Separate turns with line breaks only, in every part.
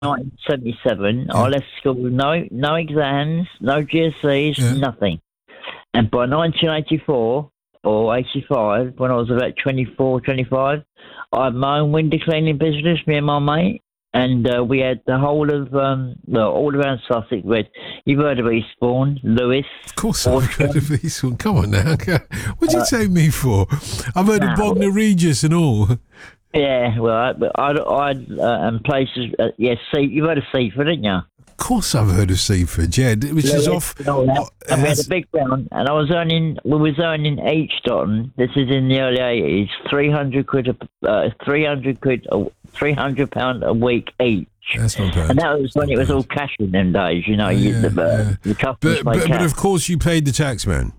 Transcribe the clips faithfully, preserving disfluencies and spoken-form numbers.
nineteen seventy-seven. Yeah. I left school with no no exams, no G C S Es, yeah. nothing. And by nineteen eighty-four or eighty-five, when I was about twenty-four, twenty-five, I had my own window cleaning business, me and my mate. And uh, we had the whole of, um, well, all around Sussex. We had, you've heard of Eastbourne, Lewes.
Of course I've heard of Eastbourne. Come on now. What'd you uh, take me for? I've heard nah, of Bognor Regis and all.
Yeah, well, I, I, I uh, and places, uh, yes, yeah, you've heard of Seaford, haven't you?
Of course I've heard of Seaford, yeah, which Lewis, is off.
And, all that. Uh, and we had a big round, and I was earning, we was earning each, Dotton, this is in the early eighties, three hundred quid, a, uh, three hundred quid, a, three hundred pound a week each.
That's not bad.
And that was when it was all cash in them days, you know.
Yeah,
you, the, uh,
yeah.
the customers
but, but,
cash.
but of course you paid the tax man.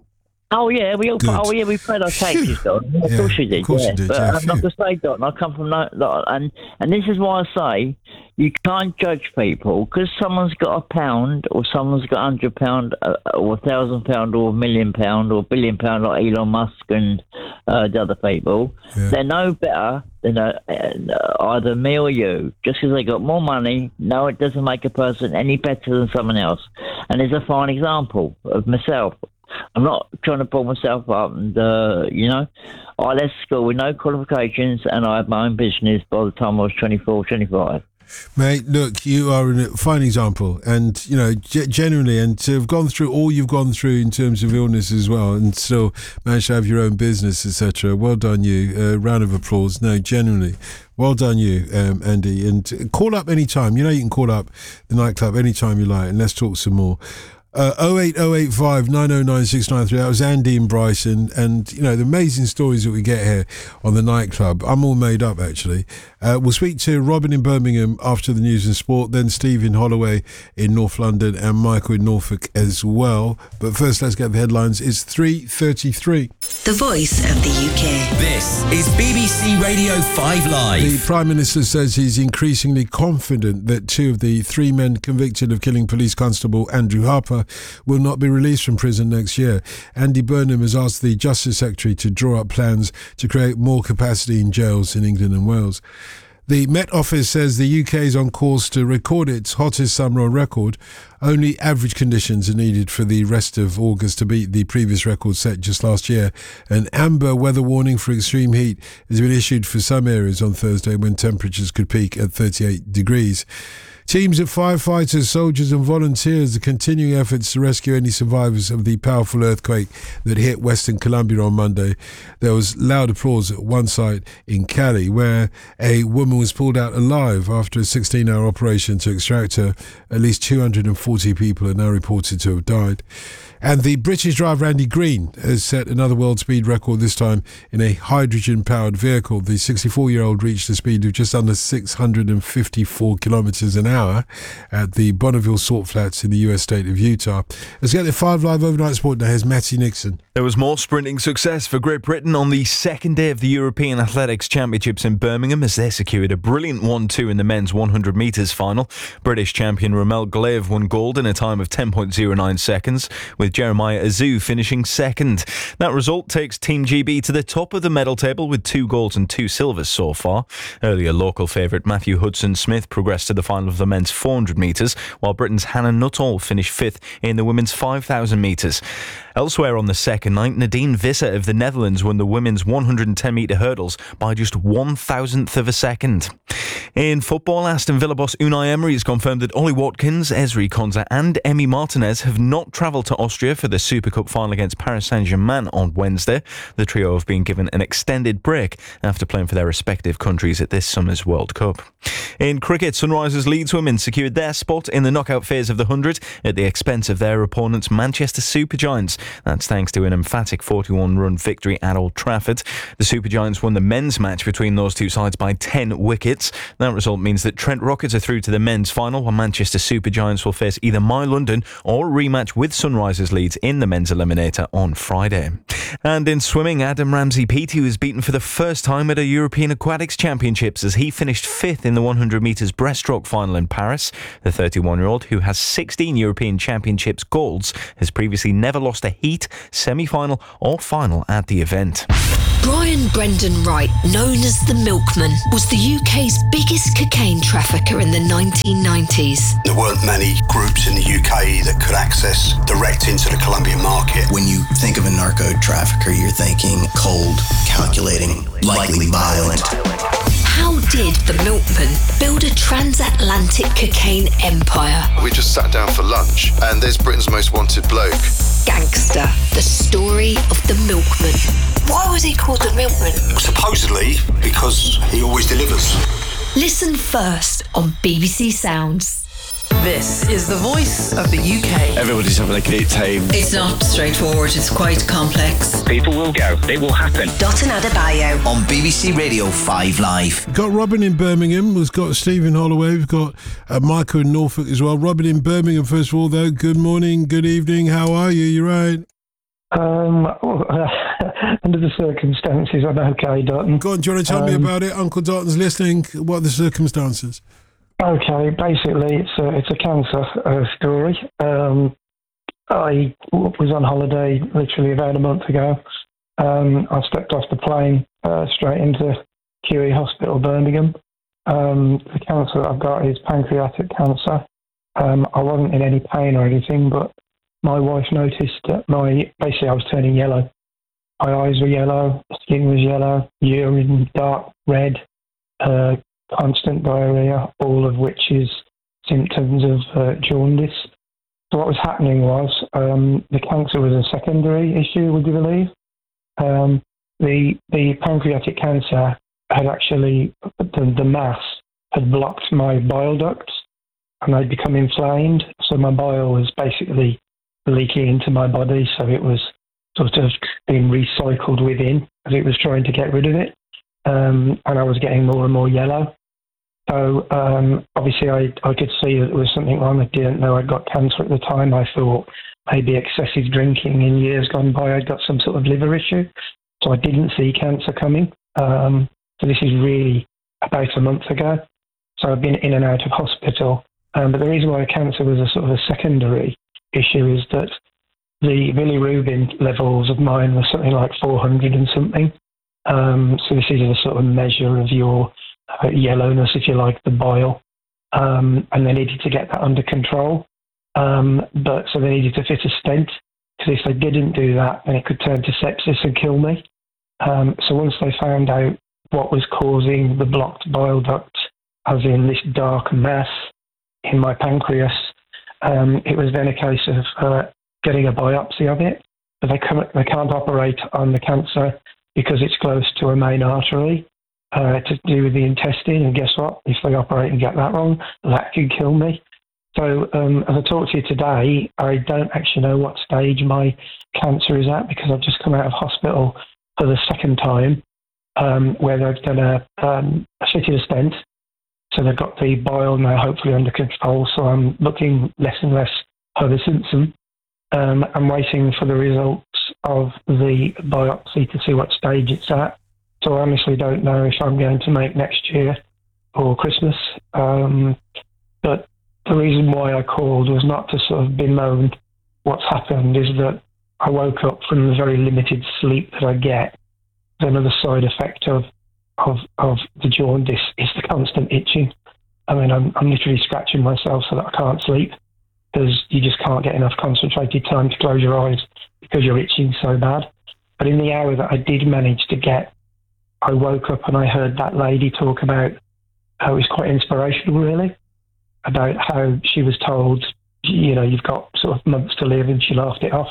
Oh yeah, we all. Good. Oh yeah, we paid our taxes, Don. Of
yeah,
course we did.
Of course
yeah.
you did.
But
yeah,
I'm not going to say, Don. I come from no, and and this is why I say you can't judge people because someone's got a pound or someone's got a hundred pound uh, or a thousand pound or a million pound or a billion pound like Elon Musk and uh, the other people. Yeah. They're no better than uh, either me or you. Just because they got more money, no, it doesn't make a person any better than someone else. And there's a fine example of myself. I'm not trying to pull myself up, and uh, you know, I left school with no qualifications, and I had my own business by the time I was twenty-four, twenty-five.
Mate, look, you are a fine example, and you know, g- genuinely, and to have gone through all you've gone through in terms of illness as well, and still managed to have your own business, et cetera. Well done, you. A uh, round of applause. No, genuinely. Well done, you, um, Andy. And call up anytime. You know, you can call up the nightclub anytime you like, and let's talk some more. Uh, oh eight oh eight five nine oh nine six nine three. That was Andy and Bryson, and you know the amazing stories that we get here on the nightclub. I'm all made up actually. Uh, we'll speak to Robin in Birmingham after the news and sport, then Steve in Holloway in North London, and Michael in Norfolk as well. But first, let's get the headlines. It's three thirty-three.
The Voice of the U K.
This is B B C Radio five Live.
The Prime Minister says he's increasingly confident that two of the three men convicted of killing police constable Andrew Harper will not be released from prison next year. Andy Burnham has asked the Justice Secretary to draw up plans to create more capacity in jails in England and Wales. The Met Office says the U K is on course to record its hottest summer on record. Only average conditions are needed for the rest of August to beat the previous record set just last year. An amber weather warning for extreme heat has been issued for some areas on Thursday when temperatures could peak at thirty-eight degrees. Teams of firefighters, soldiers and volunteers are continuing efforts to rescue any survivors of the powerful earthquake that hit Western Colombia on Monday. There was loud applause at one site in Cali where a woman was pulled out alive after a sixteen-hour operation to extract her. At least two hundred forty people are now reported to have died. And the British driver Andy Green has set another world speed record, this time in a hydrogen-powered vehicle. The sixty-four-year-old reached a speed of just under six hundred fifty-four kilometres an hour at the Bonneville Salt Flats in the U S state of Utah. Let's get the five Live Overnight Sport now. Here's Matty Nixon.
There was more sprinting success for Great Britain on the second day of the European Athletics Championships in Birmingham as they secured a brilliant one two in the men's one hundred metres final. British champion Rommel Glaive won gold in a time of ten point oh nine seconds, with Jeremiah Azu finishing second. That result takes Team G B to the top of the medal table with two golds and two silvers so far. Earlier local favourite Matthew Hudson-Smith progressed to the final of the men's four hundred metres, while Britain's Hannah Nuttall finished fifth in the women's five thousand metres. Elsewhere on the second night, Nadine Visser of the Netherlands won the women's one hundred ten metre hurdles by just one thousandth of a second. In football, Aston Villa boss Unai Emery has confirmed that Ollie Watkins, Ezri Konsa and Emi Martinez have not travelled to Austria for the Super Cup final against Paris Saint-Germain on Wednesday. The trio have been given an extended break after playing for their respective countries at this summer's World Cup. In cricket, Sunrisers Leeds women secured their spot in the knockout phase of the one hundred at the expense of their opponents Manchester Supergiants. That's thanks to an emphatic forty-one run victory at Old Trafford. The Supergiants won the men's match between those two sides by ten wickets. That result means that Trent Rockets are through to the men's final, while Manchester Supergiants will face either My London or a rematch with Sunrisers Leeds in the men's eliminator on Friday. And in swimming, Adam Ramsey Peaty was beaten for the first time at a European Aquatics Championships as he finished fifth in the one hundred metres breaststroke final in Paris. The thirty-one-year-old, who has sixteen European Championships golds, has previously never lost a heat, semi-final or final at the event.
Brian Brendan Wright, known as the Milkman, was the U K's biggest cocaine trafficker in the nineteen nineties.
There weren't many groups in the U K that could access direct into the Colombian market.
When you think of a narco trafficker, you're thinking cold, calculating, likely violent.
How did the Milkman build a transatlantic cocaine empire?
We just sat down for lunch and there's Britain's most wanted bloke.
Gangster, the story of the Milkman. Why was he called the Milkman?
Supposedly because he always delivers.
Listen first on B B C Sounds.
This is the voice of the U K.
Everybody's having a great time.
It's not straightforward, it's quite complex.
People will go, it will happen.
Dotun Adebayo
on B B C Radio five Live.
Got Robin in Birmingham, we've got Stephen Holloway, we've got uh, Michael in Norfolk as well. Robin in Birmingham, first of all, though, good morning, good evening, how are you? You right?
Um, well, uh, under the circumstances, I'm okay, Dotun.
Go on, do you want to tell um, me about it? Uncle Dotton's listening. What are the circumstances?
Okay, basically, it's a, it's a cancer uh, story. Um, I was on holiday literally about a month ago. Um, I stepped off the plane uh, straight into Q E Hospital, Birmingham. Um, the cancer I've got is pancreatic cancer. Um, I wasn't in any pain or anything, but my wife noticed that my basically I was turning yellow. My eyes were yellow, skin was yellow, urine dark red, uh, constant diarrhea, all of which is symptoms of uh, jaundice. So what was happening was um, the cancer was a secondary issue, would you believe? Um, the the pancreatic cancer had actually, the, the mass had blocked my bile ducts and I'd become inflamed. So my bile was basically leaking into my body, so it was sort of being recycled within as it was trying to get rid of it. Um, and I was getting more and more yellow. So um, obviously I, I could see that there was something wrong. I didn't know I'd got cancer at the time. I thought maybe excessive drinking in years gone by, I'd got some sort of liver issue. So I didn't see cancer coming. Um, so this is really about a month ago. So I've been in and out of hospital. Um, but the reason why cancer was a sort of a secondary issue is that the bilirubin levels of mine were something like four hundred and something. Um, so this is a sort of measure of your uh, yellowness, if you like, the bile. Um, and they needed to get that under control. Um, but so they needed to fit a stent, because if they didn't do that, then it could turn to sepsis and kill me. Um, so once they found out what was causing the blocked bile duct, as in this dark mass in my pancreas, um, it was then a case of uh, getting a biopsy of it. But they can't, they can't operate on the cancer because it's close to a main artery uh, to do with the intestine. And guess what? If they operate and get that wrong, that could kill me. So um, as I talk to you today, I don't actually know what stage my cancer is at, because I've just come out of hospital for the second time, um, where they've done a, um, a fitted a stent. So they've got the bile now hopefully under control. So I'm looking less and less Homer Simpson. Um, I'm waiting for the results of the biopsy to see what stage it's at. So I honestly don't know if I'm going to make next year or Christmas. Um, but the reason why I called was not to sort of bemoan what's happened, is that I woke up from the very limited sleep that I get. Another side effect of of of the jaundice is the constant itching. I mean, I'm, I'm literally scratching myself so that I can't sleep, because you just can't get enough concentrated time to close your eyes because you're itching so bad. But in the hour that I did manage to get, I woke up and I heard that lady talk about how it was quite inspirational, really, about how she was told, you know, you've got sort of months to live, and she laughed it off.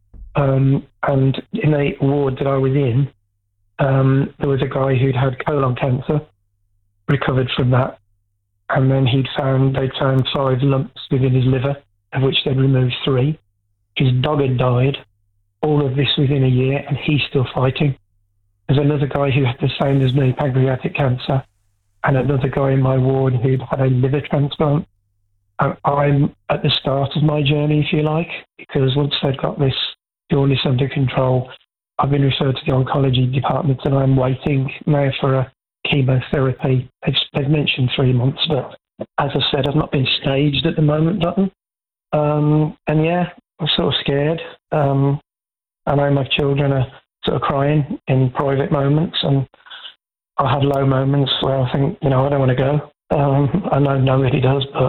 Um, and in the ward that I was in, um, there was a guy who'd had colon cancer, recovered from that, and then he'd found, they'd found five lumps within his liver, of which they'd removed three. His dog had died, all of this within a year, and he's still fighting. There's another guy who had the same as me, pancreatic cancer, and another guy in my ward who'd had a liver transplant. And I'm at the start of my journey, if you like, because once they've got this jaundice under control, I've been referred to the oncology department, and I'm waiting now for a chemotherapy. They've, they've mentioned three months, but as I said, I've not been staged at the moment, Dutton. Um, and yeah, I'm sort of scared. Um, I know my children are sort of crying in private moments, and I have low moments where I think, you know, I don't want to go. Um, I know nobody does, but